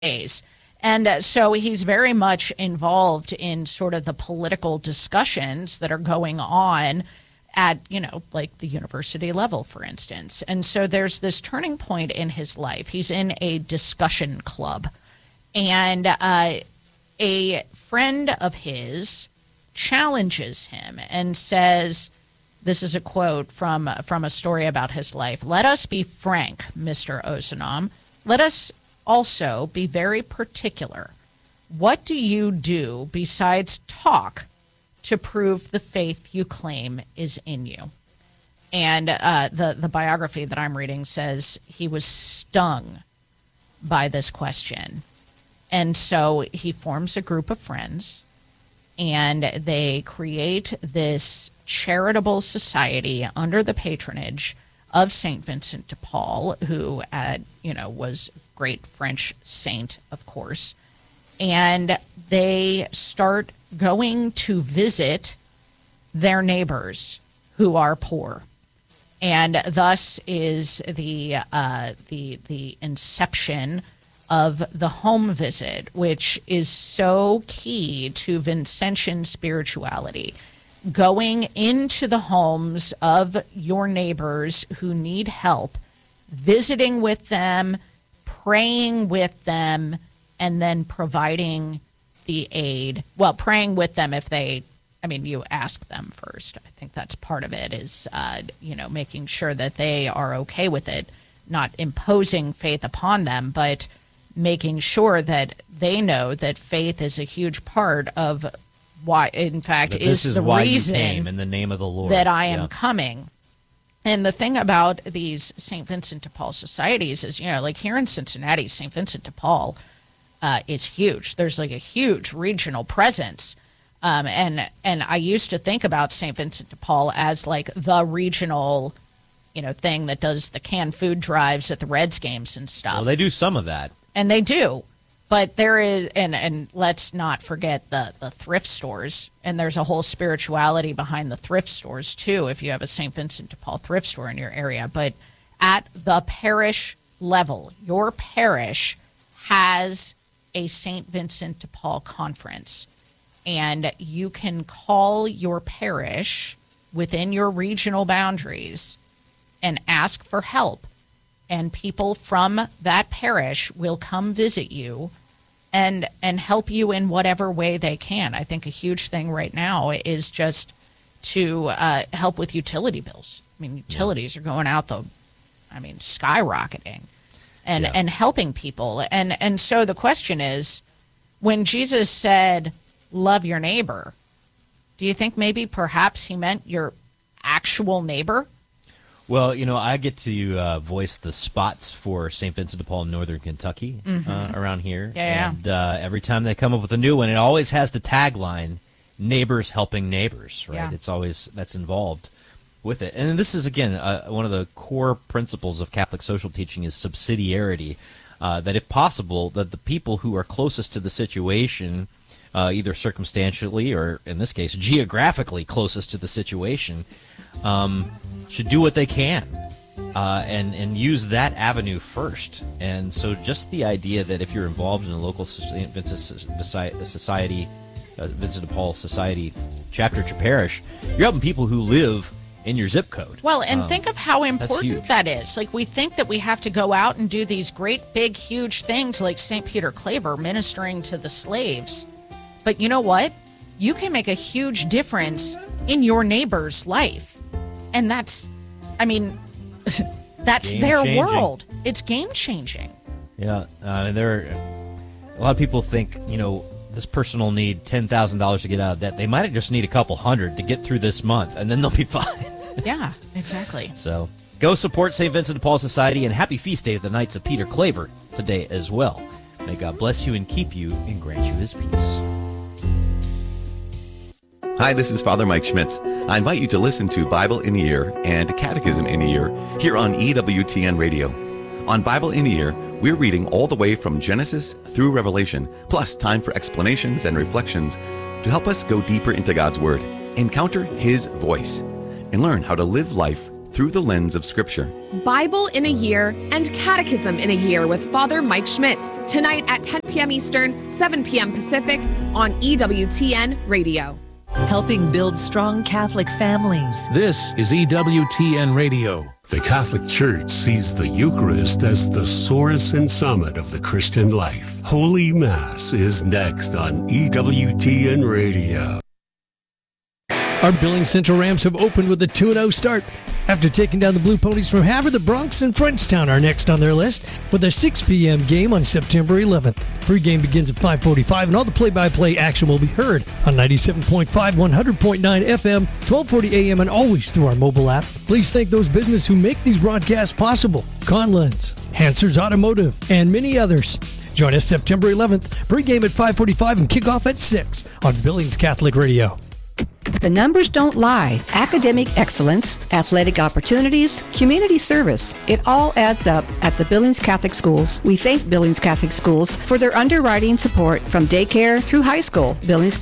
days. And so he's very much involved in sort of the political discussions that are going on at, like the university level, for instance. And so there's this turning point in his life. He's in a discussion club, and a friend of his challenges him and says, this is a quote from a story about his life. "Let us be frank, Mr. Ozanam. Let us also be very particular. What do you do besides talk to prove the faith you claim is in you?" And the biography that I'm reading says he was stung by this question. And so he forms a group of friends, and they create this charitable society under the patronage of St. Vincent de Paul, who, was a great French saint, of course. And they start going to visit their neighbors who are poor. And thus is the inception of the home visit, which is so key to Vincentian spirituality. Going into the homes of your neighbors who need help, visiting with them, praying with them, and then providing the aid. Well, praying with them if you ask them first. I think that's part of it is, making sure that they are okay with it, not imposing faith upon them, but making sure that they know that faith is a huge part of why, in fact, is the why reason you came in the name of the Lord that I am coming. And the thing about these St. Vincent de Paul societies is, like here in Cincinnati, St. Vincent de Paul is huge. There's like a huge regional presence. And I used to think about St. Vincent de Paul as like the regional, thing that does the canned food drives at the Reds games and stuff. Well, they do some of that. And they do. But there is, and let's not forget the thrift stores. And there's a whole spirituality behind the thrift stores, too, if you have a St. Vincent de Paul thrift store in your area. But at the parish level, your parish has a St. Vincent de Paul conference. And you can call your parish within your regional boundaries and ask for help. And people from that parish will come visit you and help you in whatever way they can. I think a huge thing right now is just to help with utility bills. I mean, utilities are going out skyrocketing, and helping people. And so the question is, when Jesus said, "Love your neighbor," do you think maybe perhaps he meant your actual neighbor? Well, I get to voice the spots for St. Vincent de Paul in northern Kentucky around here. Yeah. And every time they come up with a new one, it always has the tagline, "Neighbors helping neighbors," right? Yeah. It's always, that's involved with it. And this is, again, one of the core principles of Catholic social teaching is subsidiarity, that if possible, that the people who are closest to the situation, either circumstantially or, in this case, geographically closest to the situation, should do what they can and use that avenue first. And so just the idea that if you're involved in a local St. Vincent Society, Vincent de Paul Society chapter at your parish, you're helping people who live in your zip code. Well, and think of how important huge. that is. Like, we think that we have to go out and do these great, big, huge things like St. Peter Claver ministering to the slaves. But you know what? You can make a huge difference in your neighbor's life. And that's that's their world. It's game-changing. Yeah, there are a lot of people think, this person will need $10,000 to get out of debt. They might just need a couple hundred to get through this month, and then they'll be fine. Yeah, exactly. So go support St. Vincent de Paul Society, and happy feast day of the Knights of Peter Claver today as well. May God bless you and keep you and grant you his peace. Hi, this is Father Mike Schmitz. I invite you to listen to Bible in the Ear and Catechism in the Ear here on EWTN Radio. On Bible in the Ear, we're reading all the way from Genesis through Revelation, plus time for explanations and reflections to help us go deeper into God's Word, encounter His voice, and learn how to live life through the lens of Scripture. Bible in a Year and Catechism in a Year with Father Mike Schmitz, tonight at 10 p.m. Eastern, 7 p.m. Pacific on EWTN Radio. Helping build strong Catholic families. This is EWTN Radio. The Catholic Church sees the Eucharist as the source and summit of the Christian life. Holy Mass is next on EWTN Radio. Our Billings Central Rams have opened with a 2-0 start. After taking down the Blue Ponies from Havre, the Bronx and Frenchtown are next on their list with a 6 p.m. game on September 11th. Pre-game begins at 5:45, and all the play-by-play action will be heard on 97.5, 100.9 FM, 1240 AM, and always through our mobile app. Please thank those businesses who make these broadcasts possible. Conlens, Hansers Automotive, and many others. Join us September 11th, pre-game at 5:45 and kickoff at 6 on Billings Catholic Radio. The numbers don't lie. Academic excellence, athletic opportunities, community service. It all adds up at the Billings Catholic Schools. We thank Billings Catholic Schools for their underwriting support from daycare through high school.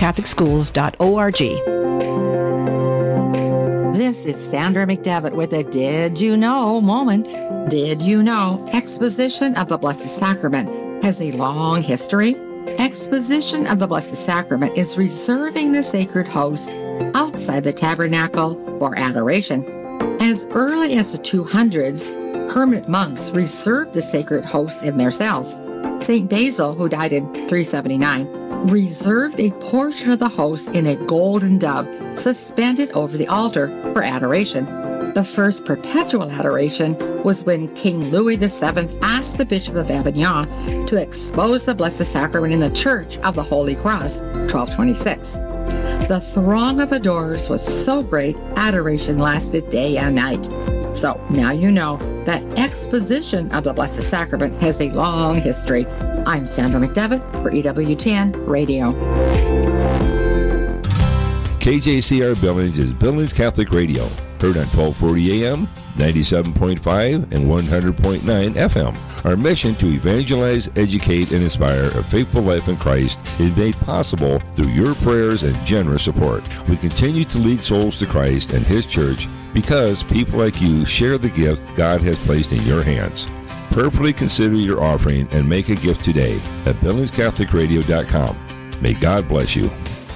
BillingsCatholicSchools.org. This is Sandra McDevitt with a Did You Know moment. Did you know Exposition of the Blessed Sacrament has a long history? Exposition of the Blessed Sacrament is reserving the sacred host outside the tabernacle for adoration. As early as the 200s, hermit monks reserved the sacred hosts in their cells. St. Basil, who died in 379, reserved a portion of the host in a golden dove suspended over the altar for adoration. The first perpetual adoration was when King Louis VII asked the Bishop of Avignon to expose the Blessed Sacrament in the Church of the Holy Cross, 1226. The throng of adorers was so great, adoration lasted day and night. So now you know that Exposition of the Blessed Sacrament has a long history. I'm Sandra McDevitt for EWTN Radio. KJCR Billings is Billings Catholic Radio, heard on 1240 AM, 97.5, and 100.9 FM. Our mission to evangelize, educate, and inspire a faithful life in Christ is made possible through your prayers and generous support. We continue to lead souls to Christ and His church because people like you share the gift God has placed in your hands. Prayerfully consider your offering and make a gift today at BillingsCatholicRadio.com. May God bless you.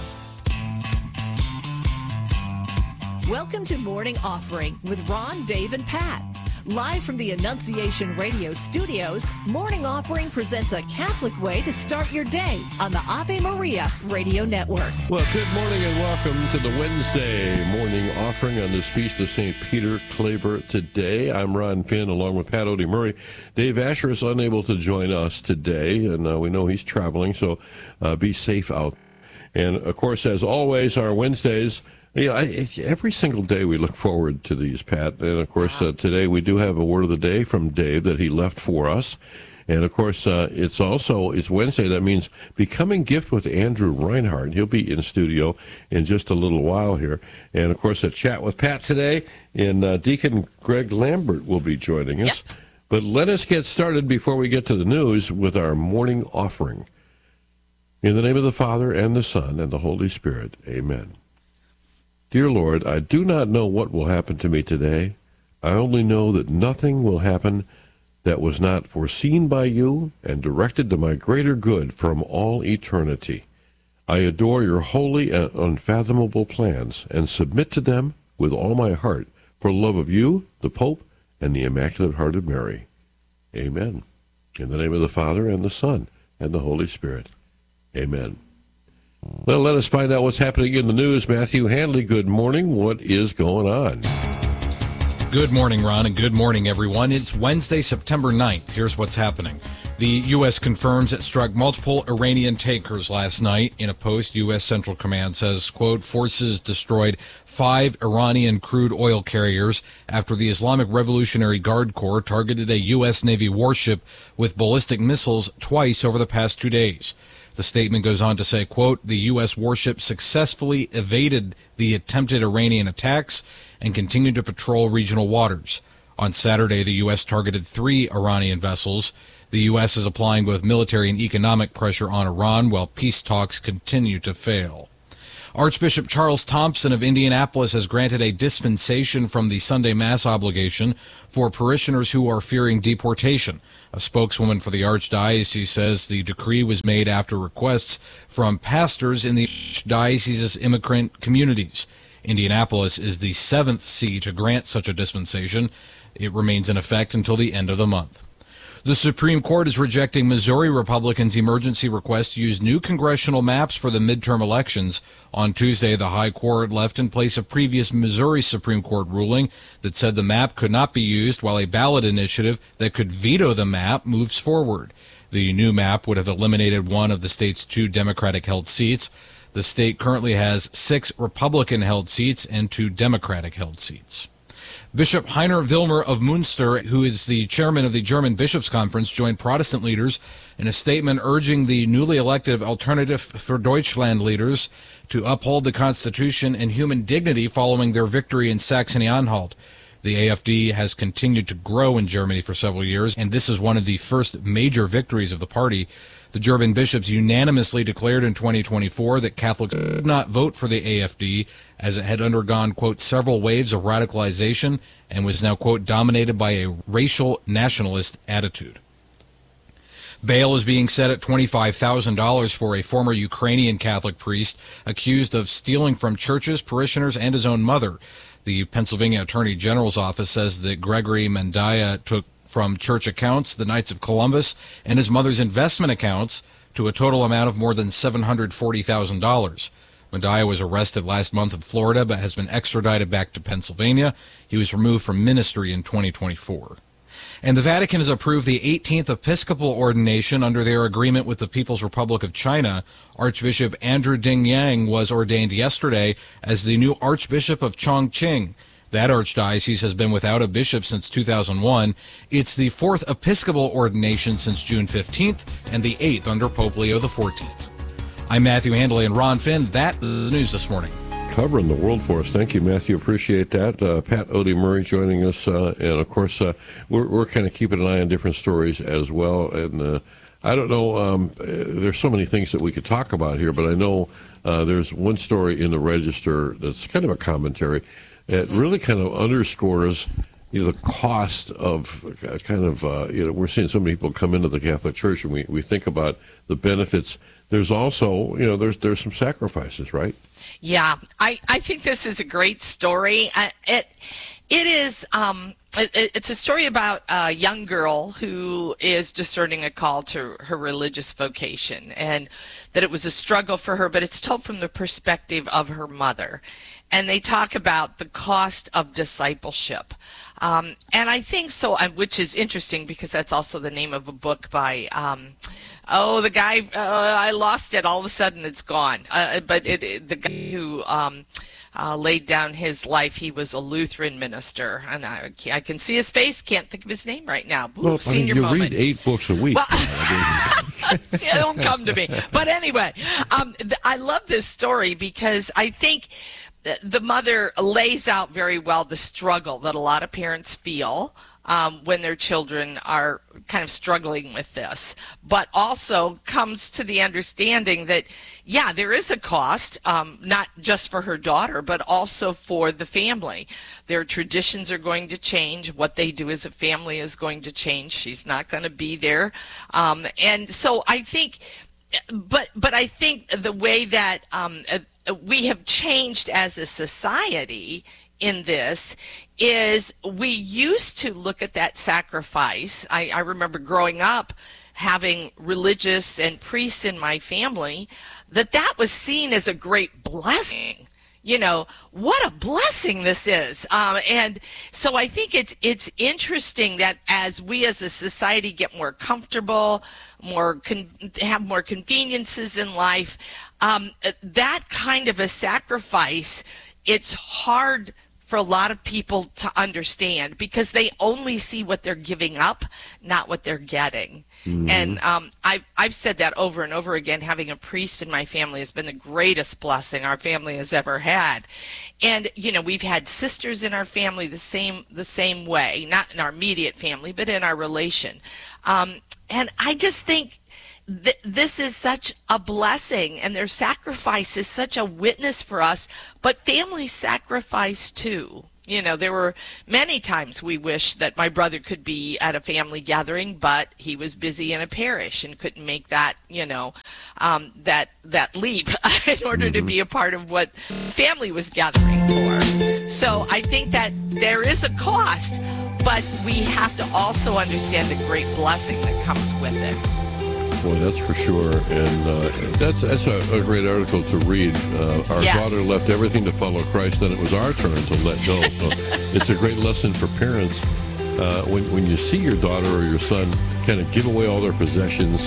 Welcome to Morning Offering with Ron, Dave, and Pat. Live from the Annunciation Radio studios, Morning Offering presents a Catholic way to start your day on the Ave Maria Radio Network. Well, good morning and welcome to the Wednesday Morning Offering on this Feast of St. Peter Claver today. I'm Ron Finn along with Pat Odie Murray. Dave Asher is unable to join us today, and we know he's traveling, so be safe out. And, of course, as always, our Wednesdays... every single day we look forward to these, Pat. And, of course, today we do have a word of the day from Dave that he left for us. And, of course, it's Wednesday. That means Becoming Gift with Andrew Reinhardt. He'll be in studio in just a little while here. And, of course, a chat with Pat today. And Deacon Greg Lambert will be joining us. Yep. But let us get started before we get to the news with our morning offering. In the name of the Father, and the Son, and the Holy Spirit. Amen. Dear Lord, I do not know what will happen to me today. I only know that nothing will happen that was not foreseen by you and directed to my greater good from all eternity. I adore your holy and unfathomable plans and submit to them with all my heart for love of you, the Pope, and the Immaculate Heart of Mary. Amen. In the name of the Father, and the Son, and the Holy Spirit. Amen. Well, let us find out what's happening in the news. Matthew Handley, good morning. What is going on? Good morning, Ron, and good morning, everyone. It's Wednesday, September 9th. Here's what's happening. The U.S. confirms it struck multiple Iranian tankers last night. In a post, U.S. Central Command says, quote, forces destroyed 5 Iranian crude oil carriers after the Islamic Revolutionary Guard Corps targeted a U.S. Navy warship with ballistic missiles twice over the past 2 days. The statement goes on to say, quote, the U.S. warship successfully evaded the attempted Iranian attacks and continued to patrol regional waters. On Saturday, the U.S. targeted 3 Iranian vessels. The U.S. is applying both military and economic pressure on Iran while peace talks continue to fail. Archbishop Charles Thompson of Indianapolis has granted a dispensation from the Sunday Mass obligation for parishioners who are fearing deportation. A spokeswoman for the Archdiocese says the decree was made after requests from pastors in the diocese's immigrant communities. Indianapolis is the 7th see to grant such a dispensation. It remains in effect until the end of the month. The Supreme Court is rejecting Missouri Republicans' emergency request to use new congressional maps for the midterm elections. On Tuesday, the High Court left in place a previous Missouri Supreme Court ruling that said the map could not be used while a ballot initiative that could veto the map moves forward. The new map would have eliminated one of the state's 2 Democratic-held seats. The state currently has 6 Republican-held seats and 2 Democratic-held seats. Bishop Heiner Wilmer of Münster, who is the chairman of the German Bishops' Conference, joined Protestant leaders in a statement urging the newly elected Alternative for Deutschland leaders to uphold the Constitution and human dignity following their victory in Saxony-Anhalt. The AfD has continued to grow in Germany for several years, and this is one of the first major victories of the party. The German bishops unanimously declared in 2024 that Catholics could not vote for the AfD as it had undergone, quote, several waves of radicalization and was now, quote, dominated by a racial nationalist attitude. Bail is being set at $25,000 for a former Ukrainian Catholic priest accused of stealing from churches, parishioners, and his own mother. The Pennsylvania Attorney General's office says that Gregory Mandaya took from church accounts, the Knights of Columbus, and his mother's investment accounts to a total amount of more than $740,000. Mandaya was arrested last month in Florida but has been extradited back to Pennsylvania. He was removed from ministry in 2024. And the Vatican has approved the 18th Episcopal ordination under their agreement with the People's Republic of China. Archbishop Andrew Ding Yang was ordained yesterday as the new Archbishop of Chongqing. That archdiocese has been without a bishop since 2001. It's the 4th Episcopal ordination since June 15th and the 8th under Pope Leo XIV. I'm Matthew Handley and Ron Finn. That is the news this morning. Covering the world for us. Thank you, Matthew. Appreciate that. Pat Odie Murray joining us. And, of course, we're kind of keeping an eye on different stories as well. And I don't know, there's so many things that we could talk about here, but I know there's one story in the Register that's kind of a commentary. It really kind of underscores the cost of we're seeing so many people come into the Catholic Church, and we think about the benefits. There's also, there's some sacrifices, right? Yeah, I think this is a great story. It's a story about a young girl who is discerning a call to her religious vocation, and that it was a struggle for her, but it's told from the perspective of her mother. And they talk about the cost of discipleship. And I think so, which is interesting because that's also the name of a book by, the guy, I lost it, all of a sudden it's gone. But the guy who laid down his life, he was a Lutheran minister. And I can see his face, can't think of his name right now. Ooh, well, senior you moment. read 8 books a week. Well, it'll come to me. But anyway, I love this story because I think the mother lays out very well the struggle that a lot of parents feel when their children are kind of struggling with this, but also comes to the understanding that, yeah, there is a cost, not just for her daughter, but also for the family. Their traditions are going to change. What they do as a family is going to change. She's not going to be there. And so I think, but I think the way that we have changed as a society in this is we used to look at that sacrifice. I remember growing up having religious and priests in my family, that was seen as a great blessing. What a blessing this is. And so I think it's interesting that as we as a society get more comfortable, have more conveniences in life, that kind of a sacrifice, it's hard for a lot of people to understand because they only see what they're giving up, not what they're getting. Mm-hmm. And I've said that over and over again. Having a priest in my family has been the greatest blessing our family has ever had. And we've had sisters in our family the same way, not in our immediate family, but in our relation. And I just think this is such a blessing, and their sacrifice is such a witness for us, but families sacrifice too. You know, there were many times we wish that my brother could be at a family gathering, but he was busy in a parish and couldn't make that, that leap in order to be a part of what family was gathering for. So I think that there is a cost, but we have to also understand the great blessing that comes with it. Boy, that's for sure, and that's a great article to read. Our daughter left everything to follow Christ, then it was our turn to let go. So it's a great lesson for parents when you see your daughter or your son kind of give away all their possessions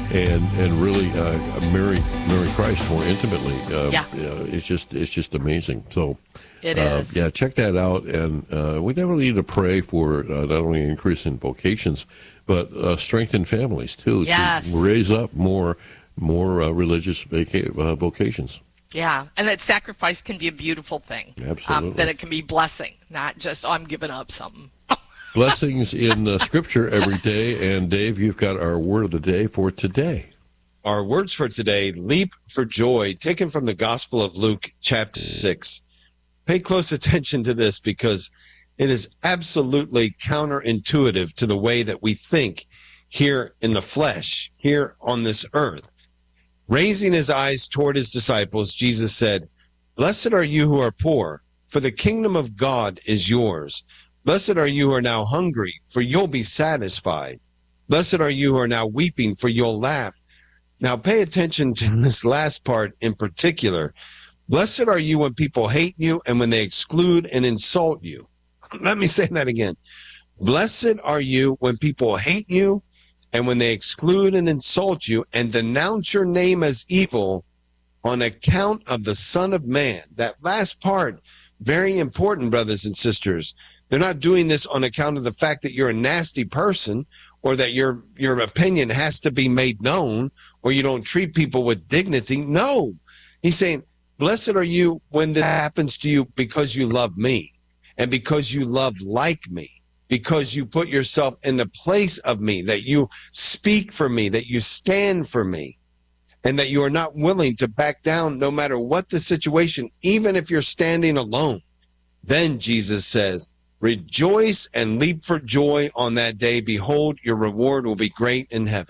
and really marry Christ more intimately. It's just amazing. So. It is. Yeah, check that out. And we definitely need to pray for not only an increase in vocations, but strengthen families, too, to raise up more religious vocations. Yeah, and that sacrifice can be a beautiful thing. Absolutely. That it can be blessing, not just, I'm giving up something. Blessings in Scripture every day. And, Dave, you've got our word of the day for today. Our words for today, leap for joy, taken from the Gospel of Luke, chapter 6. Pay close attention to this because it is absolutely counterintuitive to the way that we think here in the flesh, here on this earth. Raising his eyes toward his disciples, Jesus said, "Blessed are you who are poor, for the kingdom of God is yours. Blessed are you who are now hungry, for you'll be satisfied. Blessed are you who are now weeping, for you'll laugh." Now pay attention to this last part in particular. Blessed are you when people hate you and when they exclude and insult you. Let me say that again. Blessed are you when people hate you and when they exclude and insult you and denounce your name as evil on account of the Son of Man. That last part, very important, brothers and sisters. They're not doing this on account of the fact that you're a nasty person or that your opinion has to be made known or you don't treat people with dignity. No. He's saying, blessed are you when this happens to you because you love me and because you love like me, because you put yourself in the place of me, that you speak for me, that you stand for me, and that you are not willing to back down no matter what the situation, even if you're standing alone. Then Jesus says, rejoice and leap for joy on that day. Behold, your reward will be great in heaven.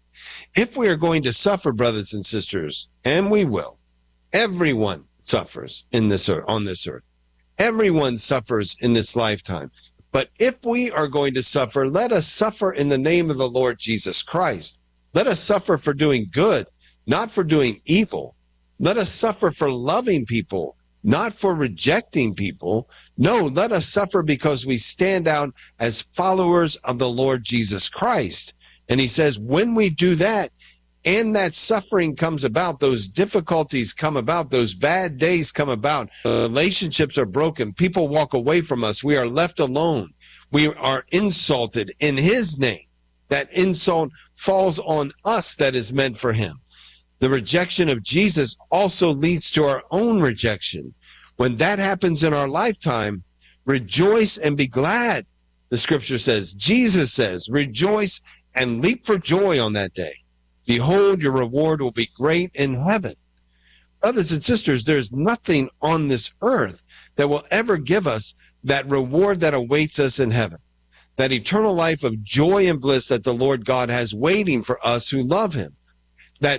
If we are going to suffer, brothers and sisters, and we will, everyone suffers on this earth. Everyone suffers in this lifetime. But if we are going to suffer, let us suffer in the name of the Lord Jesus Christ. Let us suffer for doing good, not for doing evil. Let us suffer for loving people, not for rejecting people. No, let us suffer because we stand out as followers of the Lord Jesus Christ. And he says, when we do that, and that suffering comes about, those difficulties come about, those bad days come about, relationships are broken, people walk away from us, we are left alone, we are insulted in his name. That insult falls on us that is meant for him. The rejection of Jesus also leads to our own rejection. When that happens in our lifetime, rejoice and be glad. The scripture says, Jesus says, rejoice and leap for joy on that day. Behold, your reward will be great in heaven. Brothers and sisters, there's nothing on this earth that will ever give us that reward that awaits us in heaven, that eternal life of joy and bliss that the Lord God has waiting for us who love him, that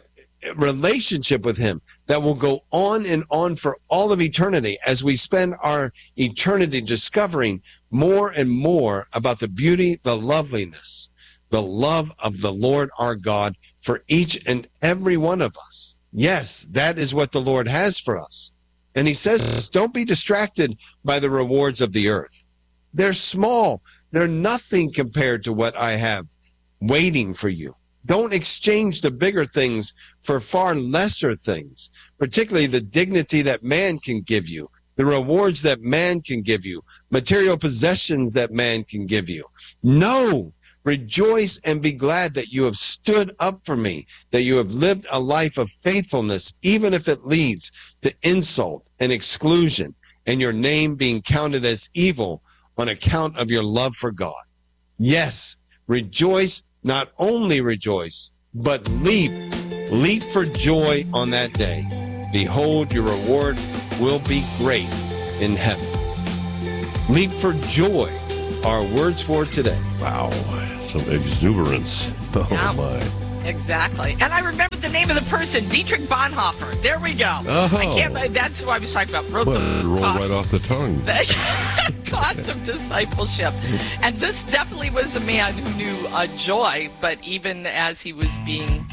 relationship with him that will go on and on for all of eternity as we spend our eternity discovering more and more about the beauty, the loveliness, the love of the Lord our God for each and every one of us. Yes, that is what the Lord has for us. And he says, don't be distracted by the rewards of the earth. They're small. They're nothing compared to what I have waiting for you. Don't exchange the bigger things for far lesser things, particularly the dignity that man can give you, the rewards that man can give you, material possessions that man can give you. No. Rejoice and be glad that you have stood up for me, that you have lived a life of faithfulness, even if it leads to insult and exclusion and your name being counted as evil on account of your love for God. Yes, rejoice, not only rejoice, but leap for joy on that day. Behold, your reward will be great in heaven. Leap for joy, our words for today. Wow, some exuberance. Oh, Yeah. my. Exactly. And I remember the name of the person, Dietrich Bonhoeffer. There we go. Oh. I can't, that's who I was talking about. Wrote Well, the it rolled cost, right off the tongue. cost of discipleship. And this definitely was a man who knew joy, but even as he was being